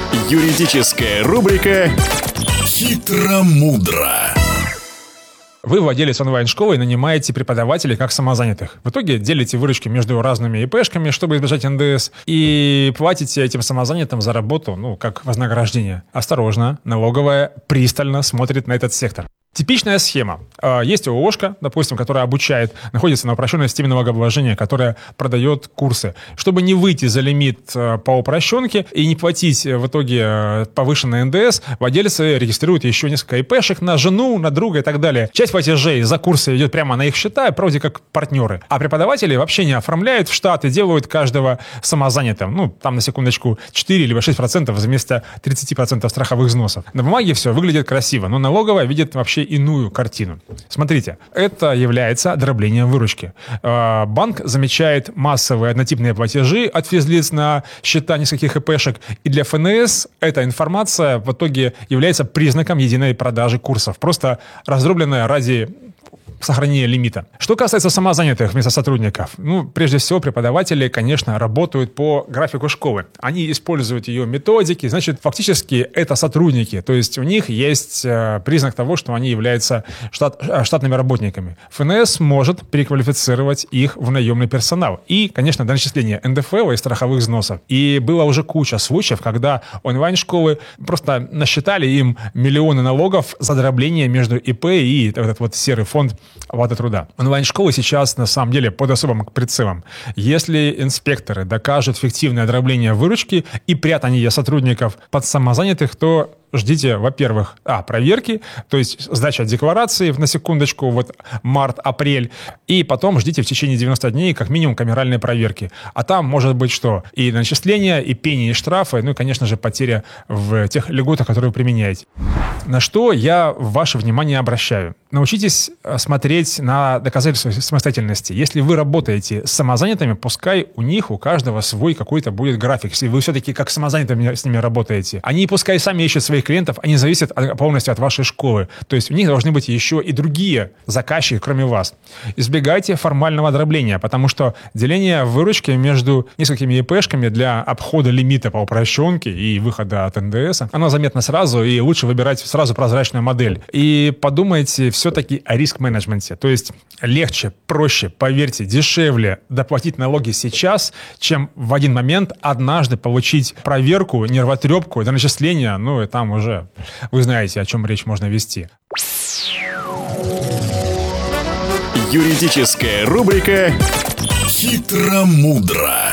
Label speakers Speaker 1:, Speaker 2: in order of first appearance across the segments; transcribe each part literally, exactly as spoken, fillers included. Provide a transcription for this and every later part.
Speaker 1: Юридическая рубрика «Хитро-мудро».
Speaker 2: Вы владелец онлайн-школы и нанимаете преподавателей как самозанятых. В итоге делите выручки между разными ИПшками, чтобы избежать эн дэ эс, и платите этим самозанятым за работу, ну, как вознаграждение. Осторожно, налоговая пристально смотрит на этот сектор. Типичная схема. Есть ООшка, допустим, которая обучает, находится на упрощенной системе налогообложения, которая продает курсы. Чтобы не выйти за лимит по упрощенке и не платить в итоге повышенный эн дэ эс, владельцы регистрируют еще несколько ИПшек на жену, на друга и так далее. Часть платежей за курсы идет прямо на их счета, вроде как партнеры. А преподаватели вообще не оформляют в штат и делают каждого самозанятым. Ну, там на секундочку четыре либо шесть процентов вместо тридцать процентов страховых взносов. На бумаге все выглядит красиво, но налоговая видит вообще иную картину. Смотрите, это является дроблением выручки. Банк замечает массовые однотипные платежи от физлиц на счета нескольких ИПшек, и для эф эн эс эта информация в итоге является признаком единой продажи курсов, просто раздробленная ради сохранения лимита. Что касается самозанятых вместо сотрудников, ну, прежде всего, преподаватели, конечно, работают по графику школы. Они используют ее методики, значит, фактически это сотрудники, то есть у них есть э, признак того, что они являются штат, э, штатными работниками. эф эн эс может переквалифицировать их в наемный персонал. И, конечно, до начисления эн дэ эф эл и страховых взносов. И было уже куча случаев, когда онлайн-школы просто насчитали им миллионы налогов за дробление между ИП и этот вот серый фонд оплаты труда. Онлайн-школы сейчас на самом деле под особым прицелом. Если инспекторы докажут фиктивное дробление выручки и прятание сотрудников под самозанятых, то ждите, во-первых, а, проверки, то есть сдача декларации, на секундочку, вот март-апрель, и потом ждите в течение девяноста дней как минимум камеральные проверки. А там может быть что? И начисления, и пени, и штрафы, ну и, конечно же, потеря в тех льготах, которые вы применяете. На что я ваше внимание обращаю? Научитесь смотреть на доказательства самостоятельности. Если вы работаете с самозанятыми, пускай у них, у каждого свой какой-то будет график. Если вы все-таки как самозанятыми с ними работаете, они пускай сами ищут свои клиентов, они зависят от, полностью от вашей школы. То есть у них должны быть еще и другие заказчики, кроме вас. Избегайте формального дробления, потому что деление выручки между несколькими ИПшками для обхода лимита по упрощенке и выхода от эн дэ эс, оно заметно сразу, и лучше выбирать сразу прозрачную модель. И подумайте все-таки о риск-менеджменте. То есть легче, проще, поверьте, дешевле доплатить налоги сейчас, чем в один момент однажды получить проверку, нервотрепку, до начисления, ну и там уже вы знаете, о чем речь можно вести.
Speaker 1: Юридическая рубрика «Хитро-мудро».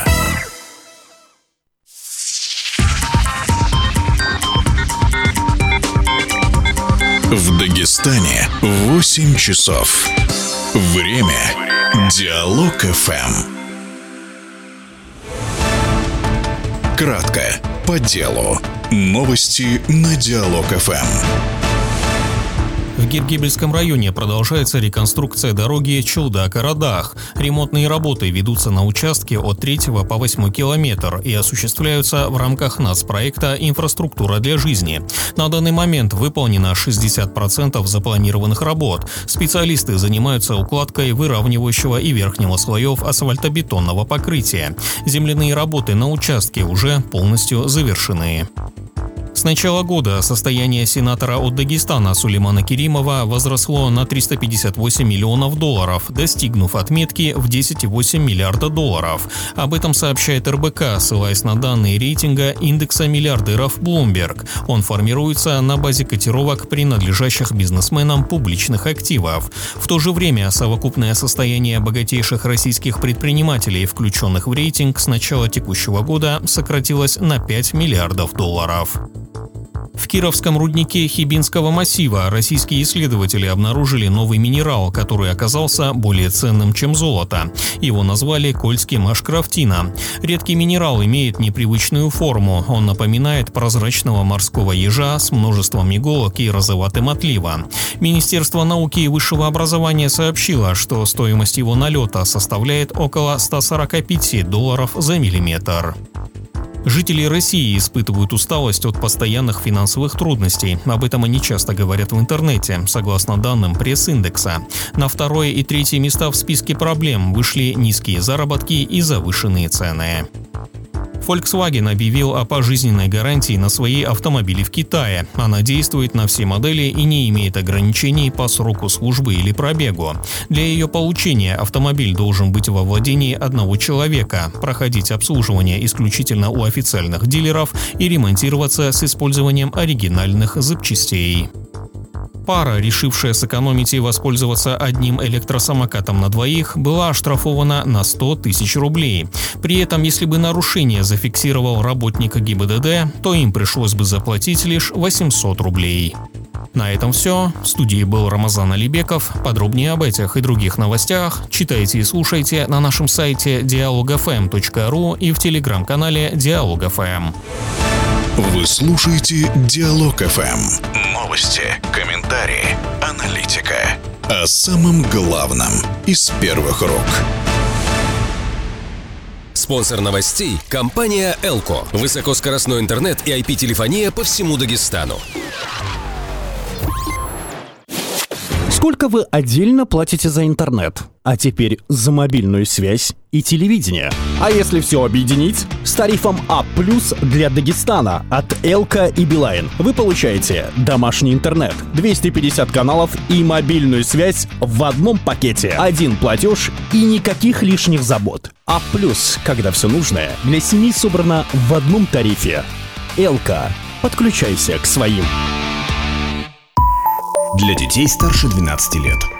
Speaker 1: В Дагестане восемь часов. Время Диалог эф эм. Кратко, по делу. Новости на Диалог эф эм.
Speaker 3: В Гиргибельском районе продолжается реконструкция дороги Чулда-Карадах. Ремонтные работы ведутся на участке от третьего по восьмой километр и осуществляются в рамках нацпроекта «Инфраструктура для жизни». На данный момент выполнено шестьдесят процентов запланированных работ. Специалисты занимаются укладкой выравнивающего и верхнего слоев асфальтобетонного покрытия. Земляные работы на участке уже полностью завершены. С начала года состояние сенатора от Дагестана Сулеймана Керимова возросло на триста пятьдесят восемь миллионов долларов, достигнув отметки в десять целых восемь десятых миллиарда долларов. Об этом сообщает эр бэ ка, ссылаясь на данные рейтинга индекса миллиардеров Bloomberg. Он формируется на базе котировок, принадлежащих бизнесменам публичных активов. В то же время совокупное состояние богатейших российских предпринимателей, включенных в рейтинг, с начала текущего года сократилось на пять миллиардов долларов. В Кировском руднике Хибинского массива российские исследователи обнаружили новый минерал, который оказался более ценным, чем золото. Его назвали кольским ашкрафтина. Редкий минерал имеет непривычную форму. Он напоминает прозрачного морского ежа с множеством иголок и розоватым отливом. Министерство науки и высшего образования сообщило, что стоимость его налета составляет около ста сорока пяти долларов за миллиметр. Жители России испытывают усталость от постоянных финансовых трудностей. Об этом они часто говорят в интернете, согласно данным пресс-индекса. На второе и третье места в списке проблем вышли низкие заработки и завышенные цены. Volkswagen объявил о пожизненной гарантии на свои автомобили в Китае. Она действует на все модели и не имеет ограничений по сроку службы или пробегу. Для ее получения автомобиль должен быть во владении одного человека, проходить обслуживание исключительно у официальных дилеров и ремонтироваться с использованием оригинальных запчастей. Пара, решившая сэкономить и воспользоваться одним электросамокатом на двоих, была оштрафована на сто тысяч рублей. При этом, если бы нарушение зафиксировал работник ГИБДД, то им пришлось бы заплатить лишь восемьсот рублей. На этом все. В студии был Рамазан Алибеков. Подробнее об этих и других новостях читайте и слушайте на нашем сайте диалог эф эм точка ру и в телеграм-канале Диалог эф эм.
Speaker 1: Вы слушаете Диалог эф эм. Новости, комментарии, аналитика. О самом главном из первых рук.
Speaker 4: Спонсор новостей – компания Элко. Высокоскоростной интернет и ай пи-телефония по всему Дагестану.
Speaker 5: Сколько вы отдельно платите за интернет? А теперь за мобильную связь и телевидение. А если все объединить? С тарифом А плюс для Дагестана от Элко и Билайн вы получаете домашний интернет, двести пятьдесят каналов и мобильную связь в одном пакете. Один платеж и никаких лишних забот. А плюс, когда все нужное для семьи собрано в одном тарифе. Элко. Подключайся к своим.
Speaker 6: Для детей старше двенадцати лет.